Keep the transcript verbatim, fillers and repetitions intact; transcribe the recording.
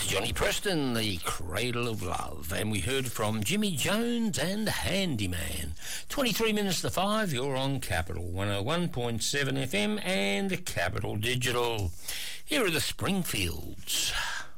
Johnny Preston, The Cradle of Love, and we heard from Jimmy Jones and Handyman. twenty-three minutes to five, you're on Capital one oh one point seven F M and Capital Digital. Here are the Springfields.